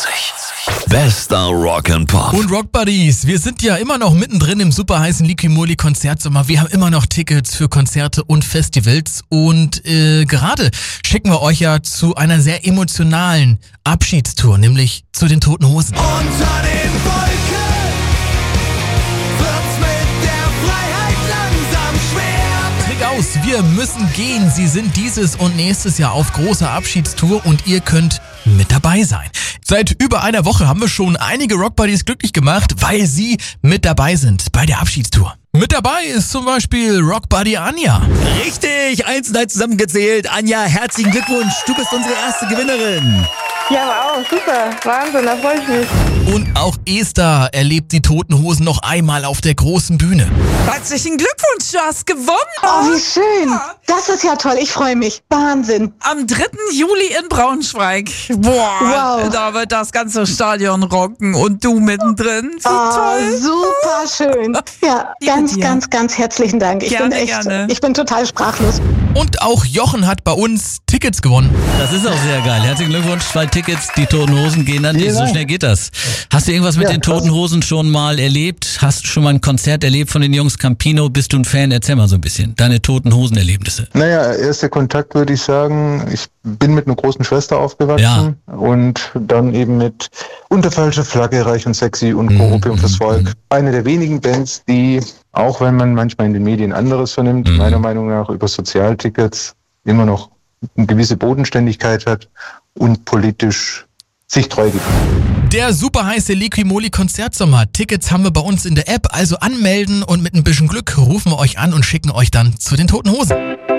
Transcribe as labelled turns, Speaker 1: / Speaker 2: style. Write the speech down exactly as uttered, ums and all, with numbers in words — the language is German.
Speaker 1: Bester Rock and Pop.
Speaker 2: Und Rock Buddies, wir sind ja immer noch mittendrin im super heißen Liqui-Moly Konzertsommer. Wir haben immer noch Tickets für Konzerte und Festivals und äh, gerade schicken wir euch ja zu einer sehr emotionalen Abschiedstour, nämlich zu den Toten Hosen.
Speaker 3: Unter den Wolken wird's mit der Freiheit langsam schwer.
Speaker 2: Trick aus, wir müssen gehen. Sie sind dieses und nächstes Jahr auf großer Abschiedstour und ihr könnt mit dabei sein. Seit über einer Woche haben wir schon einige Rock Buddies glücklich gemacht, weil sie mit dabei sind bei der Abschiedstour. Mit dabei ist zum Beispiel Rock Buddy Anja.
Speaker 4: Richtig, eins und eins zusammengezählt. Anja, herzlichen Glückwunsch, du bist unsere erste Gewinnerin.
Speaker 5: Ja, wow, super, Wahnsinn, da freue ich mich.
Speaker 2: Und auch Esther erlebt die Toten Hosen noch einmal auf der großen Bühne.
Speaker 6: Herzlichen Glückwunsch, du hast gewonnen.
Speaker 7: Oh, wie schön. Das ist ja toll, ich freue mich. Wahnsinn.
Speaker 6: Am dritten Juli in Braunschweig. Boah,
Speaker 7: Wow.
Speaker 6: da wird das ganze Stadion rocken und du mittendrin. Wie
Speaker 7: Oh,
Speaker 6: toll.
Speaker 7: super schön. Ja,
Speaker 6: Liebe
Speaker 7: ganz,
Speaker 6: dir.
Speaker 7: ganz, ganz herzlichen Dank. Ich
Speaker 6: Gerne,
Speaker 7: bin echt,
Speaker 6: gerne.
Speaker 7: ich bin total sprachlos.
Speaker 2: Und auch Jochen hat bei uns Tickets gewonnen.
Speaker 4: Das ist auch sehr geil. Herzlichen Glückwunsch, zwei Tickets, die Toten Hosen gehen an dich. So schnell geht das. Hast du irgendwas mit
Speaker 8: Ja,
Speaker 4: den
Speaker 8: krass.
Speaker 4: Toten Hosen schon mal erlebt? Hast du schon mal ein Konzert erlebt von den Jungs Campino? Bist du ein Fan? Erzähl mal so ein bisschen. Deine Toten Hosen-Erlebnisse.
Speaker 8: Naja, erster Kontakt würde ich sagen, ich bin mit einer großen Schwester aufgewachsen und dann eben mit Unter falscher Flagge, Reich und Sexy und
Speaker 4: Mhm,
Speaker 8: Opium fürs
Speaker 4: mhm,
Speaker 8: Volk. Eine der wenigen Bands, die, auch wenn man manchmal in den Medien anderes vernimmt,
Speaker 4: Mhm.
Speaker 8: meiner Meinung nach über Sozialtickets immer noch eine gewisse Bodenständigkeit hat und politisch sich treu geblieben.
Speaker 2: Der super heiße Liqui-Moly Konzertsommer. Tickets haben wir bei uns in der App, also anmelden und mit ein bisschen Glück rufen wir euch an und schicken euch dann zu den Toten Hosen.